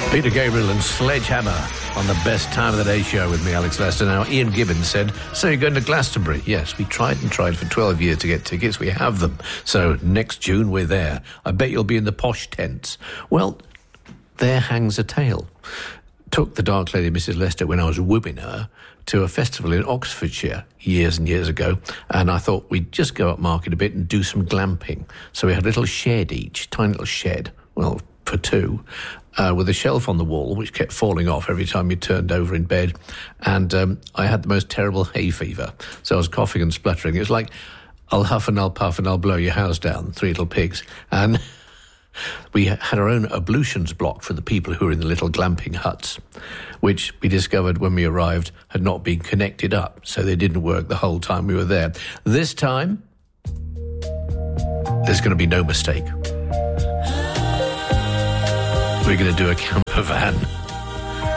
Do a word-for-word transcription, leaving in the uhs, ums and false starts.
Peter Gabriel and Sledgehammer on the Best Time of the Day show with me, Alex Lester. Now, Ian Gibbons said, so you're going to Glastonbury? Yes, we tried and tried for twelve years to get tickets. We have them. So next June, we're there. I bet you'll be in the posh tents. Well, there hangs a tale. Took the Dark Lady, Missus Lester, when I was wooing her, to a festival in Oxfordshire years and years ago, and I thought we'd just go up market a bit and do some glamping. So we had a little shed each, tiny little shed, well, for two, uh, with a shelf on the wall which kept falling off every time you turned over in bed, and um, I had the most terrible hay fever, so I was coughing and spluttering. It was like, I'll huff and I'll puff and I'll blow your house down, Three Little Pigs. And we had our own ablutions block for the people who were in the little glamping huts, which we discovered when we arrived had not been connected up, so they didn't work the whole time we were there. This time, there's going to be no mistake. We're going to do a camper van.